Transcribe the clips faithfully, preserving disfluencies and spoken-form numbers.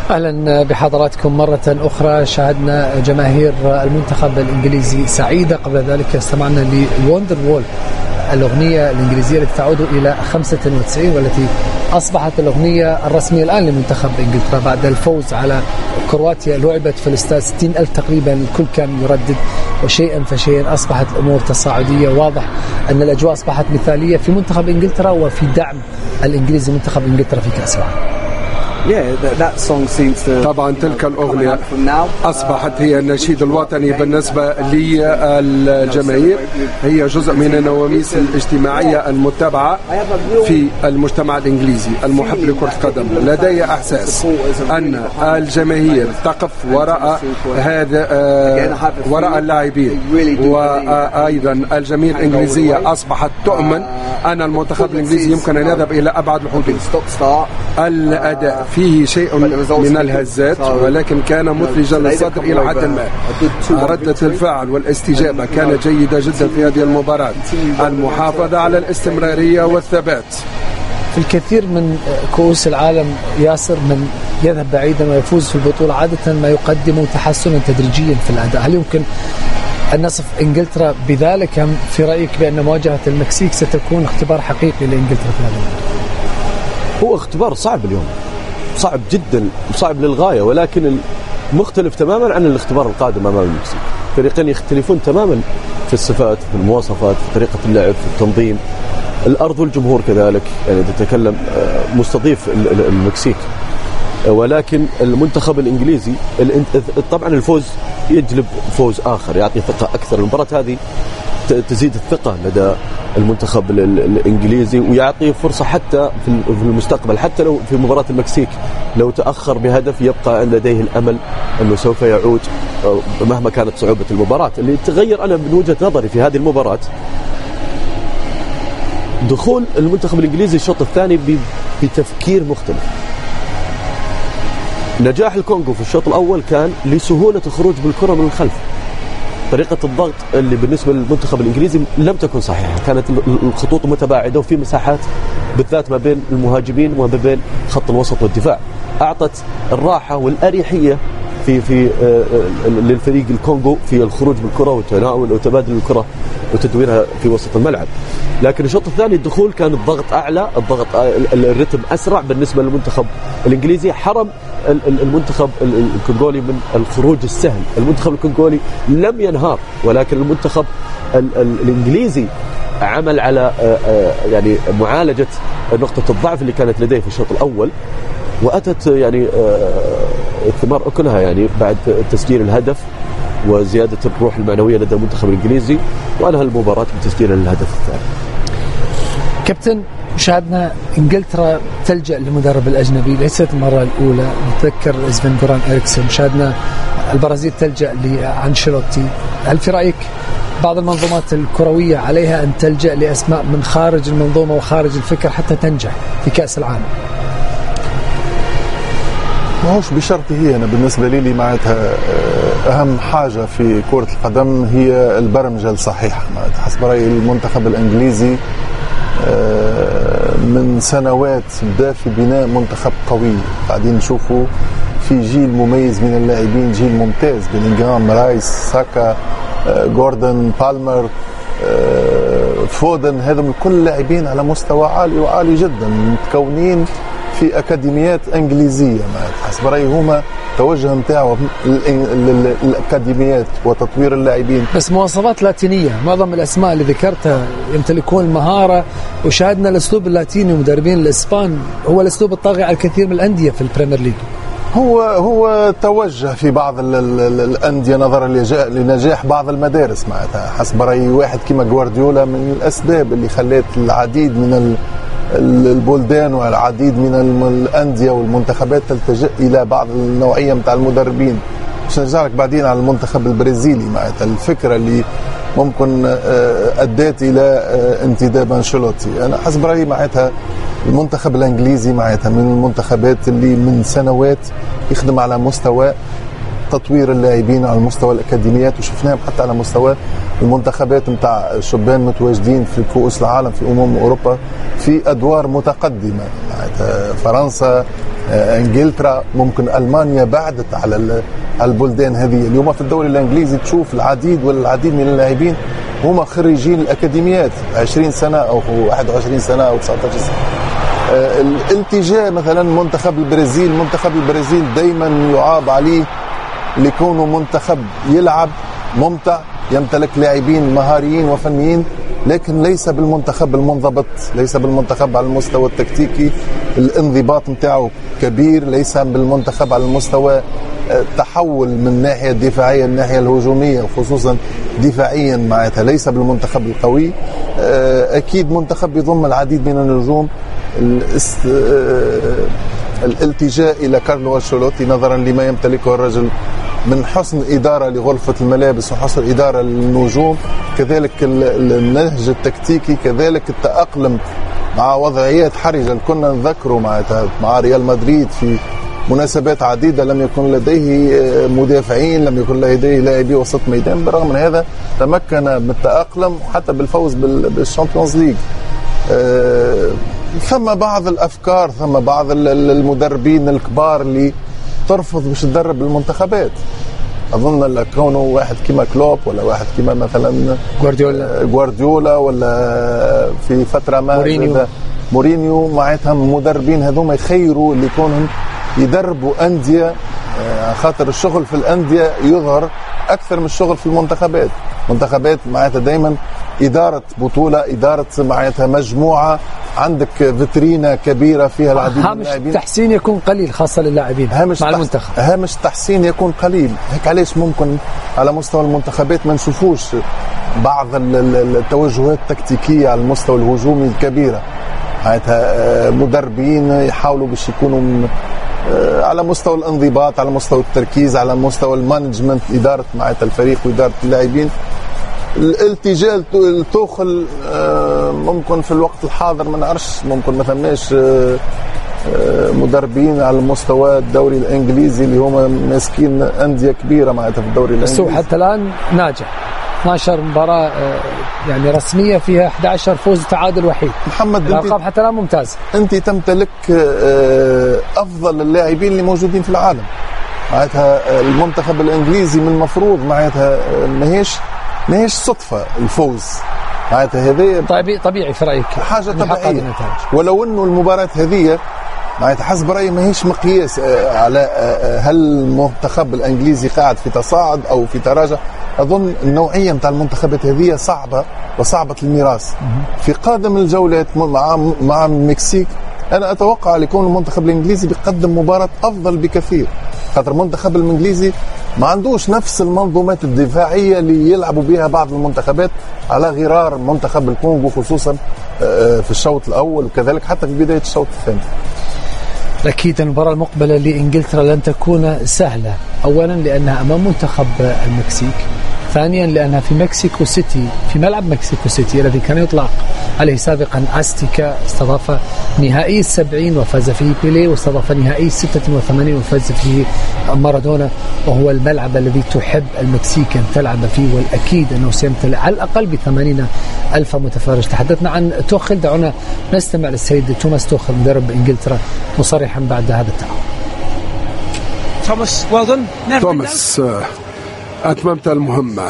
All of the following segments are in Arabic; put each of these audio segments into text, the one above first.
أهلا بحضراتكم مرة أخرى. شاهدنا جماهير المنتخب الإنجليزي سعيدة. قبل ذلك استمعنا لوندر وول، الأغنية الإنجليزية التي تعود إلى خمسة وتسعين والتي أصبحت الأغنية الرسمية الآن لمنتخب إنجلترا بعد الفوز على كرواتيا. لعبت في الاستاد ستين ألف تقريبا، الكل كان يردد، وشيئا فشيئا أصبحت الأمور تصاعدية. واضح أن الأجواء أصبحت مثالية في منتخب إنجلترا وفي دعم الإنجليزي منتخب إنجلترا في كأس العالم. طبعا تلك الأغنية أصبحت هي النشيد الوطني بالنسبة للجماهير، هي جزء من النواميس الاجتماعية المتبعة في المجتمع الإنجليزي المحب لكرة القدم. لدي إحساس أن الجماهير تقف وراء هذا وراء اللاعبين، وأيضا الجماهير الإنجليزية أصبحت تؤمن أن المنتخب الإنجليزي يمكن أن يذهب إلى أبعد الحدود. الأداء فيه شيء من الهزات، ولكن كان مثلجا للصدر إلى حد ما. ردة الفعل والاستجابة كانت جيدة جدا في هذه المباراة. المحافظة على الاستمرارية والثبات. في الكثير من كؤوس العالم ياسر من يذهب بعيدا ويفوز في البطولة عادة ما يقدم تحسنا تدريجيا في الأداء. هل يمكن أن نصف إنجلترا بذلك، أم في رأيك بأن مواجهة المكسيك ستكون اختبار حقيقي لإنجلترا في هذا الموضوع؟ هو اختبار صعب اليوم، صعب جدا، صعب للغاية، ولكن مختلف تماما عن الاختبار القادم أمام المكسيك. فريقين يختلفون تماما في الصفات، في المواصفات، في طريقة اللعب، في التنظيم، الأرض والجمهور كذلك. يعني تتكلم مستضيف المكسيك، ولكن المنتخب الإنجليزي طبعا الفوز يجلب فوز آخر، يعطي ثقة أكثر. المباراة هذه تزيد الثقة لدى المنتخب الإنجليزي، ويعطي فرصة حتى في المستقبل، حتى لو في مباراة المكسيك لو تأخر بهدف يبقى لديه الأمل أنه سوف يعود مهما كانت صعوبة المباراة. اللي تغير أنا من وجهة نظري في هذه المباراة دخول المنتخب الإنجليزي الشوط الثاني بتفكير مختلف. نجاح الكونغو في الشوط الأول كان لسهولة الخروج بالكرة من الخلف. طريقة الضغط اللي بالنسبة للمنتخب الإنجليزي لم تكن صحيحة، كانت الخطوط متباعدة وفي مساحات بالذات ما بين المهاجمين وما بين خط الوسط والدفاع. أعطت الراحة والأريحية في في للفريق الكونغو في الخروج بالكرة وتناول وتبادل الكرة وتدويرها في وسط الملعب. لكن الشوط الثاني الدخول كان الضغط أعلى، الضغط الرتم أسرع بالنسبة للمنتخب الإنجليزي، حرم المنتخب الكونغولي من الخروج السهل. المنتخب الكونغولي لم ينهار، ولكن المنتخب الإنجليزي عمل على يعني معالجة نقطة الضعف اللي كانت لديه في الشوط الأول، وأتت يعني الثمار أكلها يعني بعد تسجيل الهدف وزيادة الروح المعنوية لدى المنتخب الإنجليزي، وأنهى المباراة بتسجيل الهدف الثاني. كابتن، شاهدنا إنجلترا تلجأ للمدرب الأجنبي، ليست المرة الأولى. نتذكر سفين غوران إريكسون. شاهدنا البرازيل تلجأ لأنشيلوتي. هل في رأيك بعض المنظومات الكروية عليها أن تلجأ لأسماء من خارج المنظومة وخارج الفكر حتى تنجح في كأس العالم؟ ما هوش بشرط. هي أنا بالنسبة لي معناتها أهم حاجة في كرة القدم هي البرمجة الصحيحة. حسب رأيي المنتخب الإنجليزي من سنوات بدا في بناء منتخب قوي. قاعدين نشوفوا في جيل مميز من اللاعبين، جيل ممتاز، بيلينغهام، رايس، ساكا، جوردن، بالمر، فودن، هذم الكل لاعبين على مستوى عالي وعالي جدا، متكونين في أكاديميات إنجليزية. حسب رأيي هما توجه متاعه للأكاديميات وتطوير اللاعبين، بس مواصفات لاتينية. معظم الأسماء اللي ذكرتها يمتلكون المهارة، وشاهدنا الأسلوب اللاتيني ومدربين الإسبان هو الأسلوب الطاغي على الكثير من الأندية في البريمير ليج. هو هو توجه في بعض الأندية نظرا لنجاح بعض المدارس. معناتها حسب رأيي واحد كما جوارديولا من الأسباب اللي خلت العديد من البلدان والعديد من الأندية والمنتخبات تلتجئ إلى بعض النوعية متاع المدربين. باش نرجع لك بعدين على المنتخب البرازيلي، معناتها الفكرة اللي ممكن أدت إلى انتداب أنشيلوتي. أنا حسب رأيي معناتها المنتخب الإنجليزي معناتها من المنتخبات اللي من سنوات يخدم على مستوى تطوير اللاعبين على مستوى الأكاديميات، وشفناهم حتى على مستوى المنتخبات متاع الشبان متواجدين في كؤوس العالم في أمم أوروبا في أدوار متقدمة. فرنسا، انجلترا، ممكن ألمانيا بعدت على البلدان هذه. اليوم في الدوري الإنجليزي تشوف العديد والعديد من اللاعبين هم خريجين الأكاديميات عشرين سنة أو واحد وعشرين سنة أو تسعة عشر سنة. الالتجاء مثلا منتخب البرازيل، منتخب البرازيل دايما يعاب عليه لكونه منتخب يلعب ممتع، يمتلك لاعبين مهاريين وفنيين، لكن ليس بالمنتخب المنضبط، ليس بالمنتخب على المستوى التكتيكي الانضباط متاعه كبير، ليس بالمنتخب على المستوى التحول من الناحية الدفاعية للناحية الهجومية وخصوصا دفاعيا معناتها ليس بالمنتخب القوي. أكيد منتخب يضم العديد من النجوم. الالتجاء إلى كارلو أنشيلوتي نظرا لما يمتلكه الرجل من حسن إدارة لغرفة الملابس وحسن إدارة للنجوم، كذلك النهج التكتيكي، كذلك التأقلم مع وضعيات حرجة. كنا نذكره مع ريال مدريد في مناسبات عديدة لم يكن لديه مدافعين، لم يكن لديه لاعبي وسط ميدان، برغم من هذا تمكن من التأقلم حتى بالفوز بالشامبيونز ليج. ثم بعض الأفكار، ثم بعض المدربين الكبار اللي ترفض باش تدرب المنتخبات. اظن كونه واحد كيما كلوب ولا واحد كيما مثلا غوارديولا غوارديولا ولا في فتره ما مورينيو مورينيو معناتها مدربين هذوما يخيروا اللي يكونهم يدربوا انديه، خاطر الشغل في الانديه يظهر اكثر من الشغل في المنتخبات. منتخبات معناتها دائما اداره بطوله، اداره معناتها مجموعه، عندك فيترينا كبيره فيها العديد من اللاعبين. هامش التحسين يكون قليل خاصه للاعبين مع المنتخب. هامش التحسين يكون قليل، هيك علاش ممكن على مستوى المنتخبات ما نشوفوش بعض التوجهات التكتيكيه على المستوى الهجومي الكبيره. معناتها مدربين يحاولوا باش يكونوا على مستوى الانضباط، على مستوى التركيز، على مستوى المانجمنت، اداره معناتها الفريق واداره اللاعبين. الالتجاء لتوخل ممكن في الوقت الحاضر ما نعرفش، ممكن ما ثماش مدربين على مستوى الدوري الانجليزي اللي هما ماسكين انديه كبيره معناتها في الدوري الانجليزي. بس حتى الان ناجح، اثناشر مباراه يعني رسميه فيها أحد عشر فوز وتعادل وحيد. محمد الارقام حتى الان ممتازه. انت تمتلك افضل اللاعبين اللي موجودين في العالم. معناتها المنتخب الانجليزي من المفروض معناتها ماهيش ماهيش صدفه الفوز، معناتها هذه طبيعي طبيعي في رايك حاجه طبيعيه. ولو انه المباراه هذه معناتها حسب رايي ماهيش مقياس على هل المنتخب الانجليزي قاعد في تصاعد او في تراجع. اظن النوعيه نتاع المنتخبات هذه صعبه وصعبه الميراث. في قادم الجولات مع مع المكسيك انا اتوقع يكون المنتخب الانجليزي بيقدم مباراه افضل بكثير، خاطر المنتخب الانجليزي ما عندوش نفس المنظومات الدفاعيه اللي يلعبوا بها بعض المنتخبات على غرار منتخب الكونغو خصوصا في الشوط الاول وكذلك حتى في بدايه الشوط الثاني. أكيد المباراة المقبلة لإنجلترا لن تكون سهلة، أولا لأنها أمام منتخب المكسيك، ثانيا لأنها في مكسيكو سيتي، في ملعب مكسيكو سيتي الذي كان يطلق عليه سابقا أستيكا. استضاف نهائي السبعين وفاز فيه بيليه، واستضاف نهائي ستة وثمانين وفاز فيه مارادونا، وهو الملعب الذي تحب المكسيك أن تلعب فيه، والأكيد أنه سيمتلئ على الأقل بثمانين ألف متفرج. تحدثنا عن توخل، دعونا نستمع للسيد توماس توخل مدرب إنجلترا مصرحا بعد هذا التعاون. توماس well توماس أتممت المهمة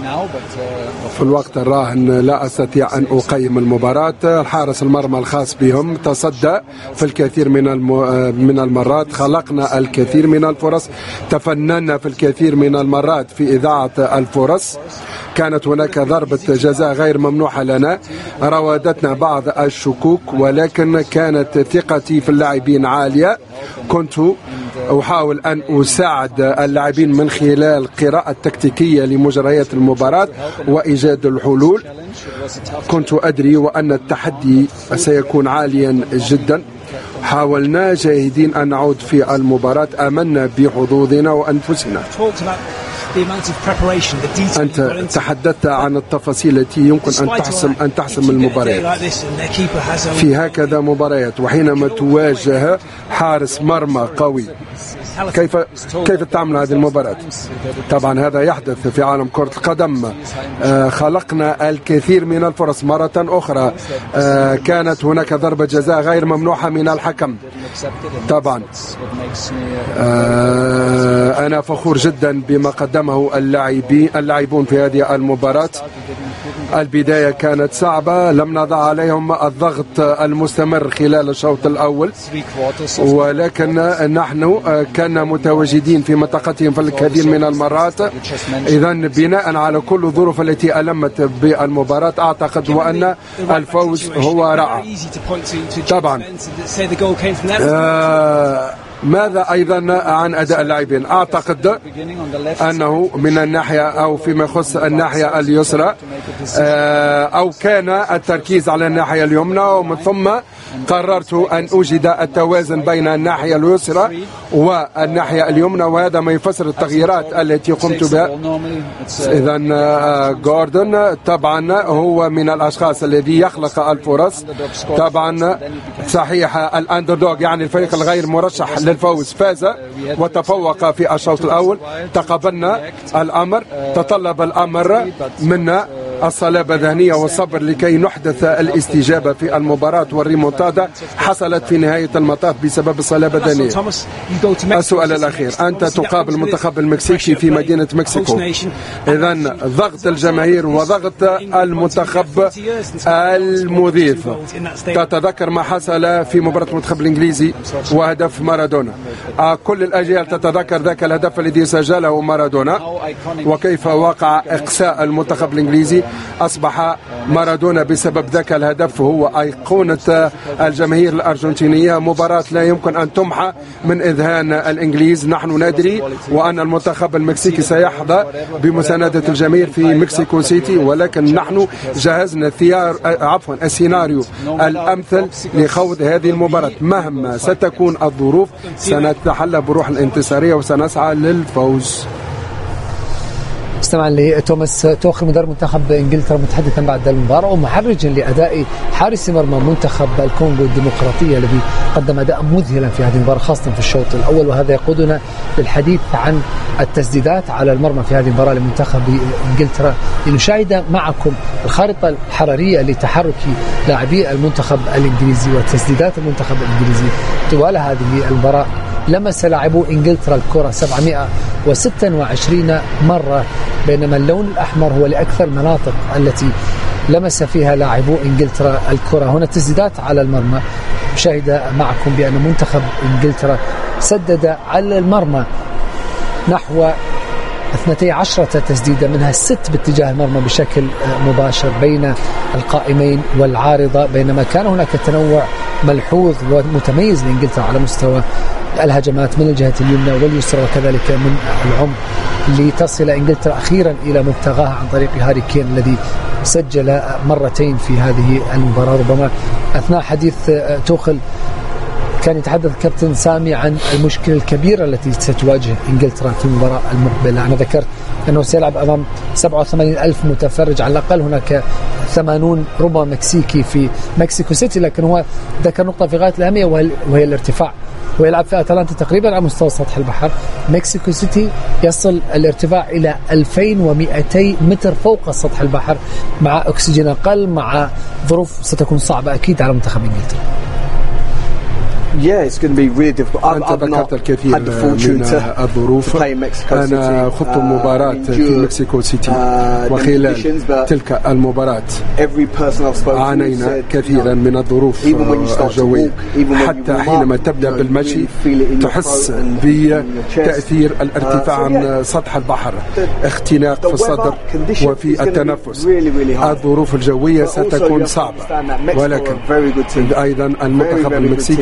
في الوقت الراهن. لا أستطيع أن أقيم المباراة. الحارس المرمى الخاص بهم تصدى في الكثير من من المرات، خلقنا الكثير من الفرص، تفننا في الكثير من المرات في إذاعة الفرص. كانت هناك ضربة جزاء غير ممنوحة لنا، راودتنا بعض الشكوك، ولكن كانت ثقتي في اللاعبين عالية. كنت أحاول أن أساعد اللاعبين من خلال قراءة تكتيكية لمجريات المباراة وإيجاد الحلول. كنت أدري وأن التحدي سيكون عاليا جدا. حاولنا جاهدين أن نعود في المباراة، آمنا بحظوظنا وأنفسنا. أنت تحدثت عن التفاصيل التي يمكن أن تحسم أن تحسم المباريات في هكذا مباريات، وحينما تواجه حارس مرمى قوي كيف كيف تعمل هذه المباراة؟ طبعا هذا يحدث في عالم كرة القدم. آه خلقنا الكثير من الفرص مرة أخرى. آه كانت هناك ضربة جزاء غير ممنوحة من الحكم. طبعا آه أنا فخور جدا بما قدمه اللاعبين اللاعبون في هذه المباراة. البداية كانت صعبة، لم نضع عليهم الضغط المستمر خلال الشوط الأول، ولكن نحن كنا متواجدين في منطقتهم في الكثير من المرات. إذن بناء على كل الظروف التي ألمت بالمباراة أعتقد وأن الفوز هو رائع. طبعا آه ماذا أيضا عن أداء اللاعبين؟ أعتقد أنه من الناحية أو فيما يخص الناحية اليسرى أو كان التركيز على الناحية اليمنى، ومن ثم قررت أن أوجد التوازن بين الناحية اليسرى والناحية اليمنى، وهذا ما يفسر التغييرات التي قمت بها. إذن جوردن طبعا هو من الأشخاص الذي يخلق الفرص. طبعا صحيح الأندردوغ يعني الفريق الغير مرشح للفوز فاز وتفوق في الشوط الأول. تقبلنا الأمر، تطلب الأمر منا الصلابة الذهنية والصبر لكي نحدث الاستجابة في المباراة، والريمونتادا حصلت في نهاية المطاف بسبب الصلابة الذهنية. السؤال الأخير، أنت تقابل المنتخب المكسيكي في مدينة مكسيكو، إذن ضغط الجماهير وضغط المنتخب المضيف. تتذكر ما حصل في مباراة المنتخب الإنجليزي وهدف مارادونا، كل الأجيال تتذكر ذاك الهدف الذي سجله مارادونا وكيف وقع إقصاء المنتخب الإنجليزي. أصبح مارادونا بسبب ذاك الهدف هو أيقونة الجماهير الأرجنتينية. مباراة لا يمكن أن تمحى من إذهان الإنجليز. نحن ندري وأن المنتخب المكسيكي سيحظى بمساندة الجماهير في مكسيكو سيتي، ولكن نحن جهزنا ثيار عفوا السيناريو الأمثل لخوض هذه المباراة. مهما ستكون الظروف سنتحلى بروح الانتصارية وسنسعى للفوز. استمع لتوماس توخل مدرب منتخب انجلترا متحدثا بعد المباراه ومحرجا لاداء حارس مرمى منتخب الكونغو الديمقراطيه الذي قدم اداء مذهلا في هذه المباراه خاصه في الشوط الاول، وهذا يقودنا للحديث عن التسديدات على المرمى في هذه المباراه لمنتخب انجلترا، لنشاهد معكم الخارطه الحراريه لتحرك لاعبي المنتخب الانجليزي وتسديدات المنتخب الانجليزي طوال هذه المباراه. لمس لاعبو انجلترا الكره سبعمائة وستة وعشرين مره، بينما اللون الاحمر هو لاكثر مناطق التي لمس فيها لاعبو انجلترا الكره. هنا تسديدات على المرمى، شاهد معكم بان منتخب انجلترا سدد على المرمى نحو اثنتي عشرة تسديدة، منها ست باتجاه المرمى بشكل مباشر بين القائمين والعارضة، بينما كان هناك تنوع ملحوظ ومتميز لإنجلترا على مستوى الهجمات من الجهة اليمنى واليسرى وكذلك من العمق، لتصل إنجلترا أخيرا إلى مبتغاها عن طريق هاري كين الذي سجل مرتين في هذه المباراة. ربما أثناء حديث توخل كان يتحدث كابتن سامي عن المشكلة الكبيرة التي ستواجه إنجلترا في المباراة المقبلة. أنا ذكرت أنه سيلعب أمام سبعة وثمانين ألف متفرج، على الأقل هناك ثمانين ربما مكسيكي في مكسيكو سيتي، لكن هو ذكر نقطة في غاية الأهمية وهي الارتفاع. ويلعب في أتلانتا تقريبا على مستوى سطح البحر، مكسيكو سيتي يصل الارتفاع إلى ألفين ومئتين متر فوق سطح البحر، مع أكسجين أقل، مع ظروف ستكون صعبة أكيد على منتخب إنجلترا. Yeah, it's going to be really difficult. I've, I've not had the fortune to, to play in Mexico City. أنا خضت مباراة في مكسيكو سيتي، وخلال تلك المباراة عانينا كثيرا من الظروف الجوية. حتى حينما تبدأ بالمشي تحس بتأثير الارتفاع عن سطح البحر، اختناق في الصدر وفي التنفس. الظروف الجوية ستكون صعبة، ولكن أيضا المنتخب المكسيكي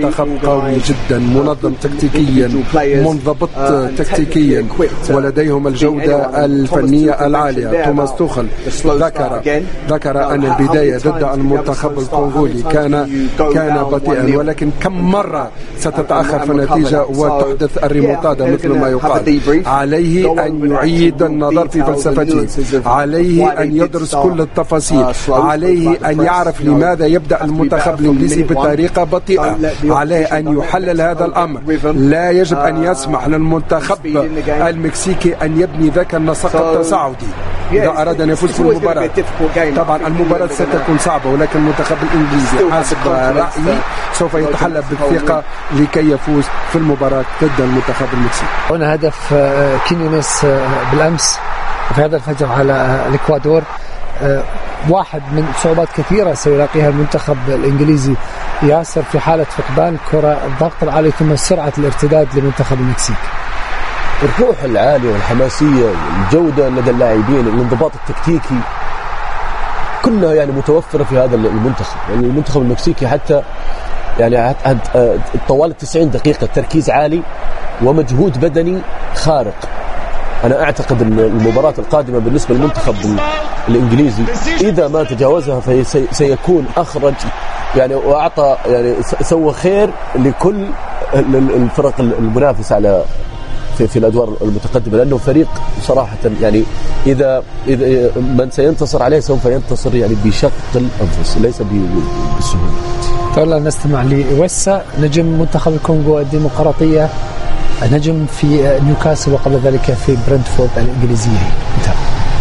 منتخب قوي جدا، منظم تكتيكيا، منضبط تكتيكيا، ولديهم الجودة الفنية العالية. توماس توخل ذكر ذكر أن البداية ضد المنتخب الكونغولي كان كان بطيئا، ولكن كم مرة ستتأخر في النتيجة وتحدث الريمونتادا مثل ما يقال. عليه أن يعيد النظر في فلسفته، عليه أن يدرس كل التفاصيل، عليه أن يعرف لماذا يبدأ المنتخب الإنجليزي بطريقة بطيئة، عليه أن يحلل هذا الأمر. لا يجب أن يسمح للمنتخب المكسيكي أن يبني ذاك النسق التصاعدي إذا أراد أن يفوز في المباراة. طبعا المباراة ستكون صعبة، ولكن المنتخب الإنجليزي حسب رأيي سوف يتحلى بالثقة لكي يفوز في المباراة ضد المنتخب المكسيكي. هنا هدف كينيونيس بالأمس في هذا الفجر على الإكوادور، واحد من صعوبات كثيرة سيلاقيها المنتخب الإنجليزي ياسر في حالة فقدان كرة، الضغط العالي ثم سرعة الارتداد لمنتخب المكسيك. الروح العالية والحماسية، الجودة لدى اللاعبين، الانضباط التكتيكي، كلها يعني متوفرة في هذا المنتخب. يعني المنتخب المكسيكي حتى يعني طوال التسعين دقيقة تركيز عالي ومجهود بدني خارق. أنا أعتقد أن المباراة القادمة بالنسبة للمنتخب الإنجليزي إذا ما تجاوزها فسيكون أخرج يعني وأعطى يعني سوى خير لكل الفرق المنافسة على في, في الأدوار المتقدمة، لأنه فريق صراحة يعني إذا إذا من سينتصر عليه سوف ينتصر يعني بشق الأنفس ليس بالسهولة. فلا نستمع لويسا نجم منتخب الكونغو الديمقراطية، نجم في نيوكاسل وقبل ذلك في برنتفورد الإنجليزية.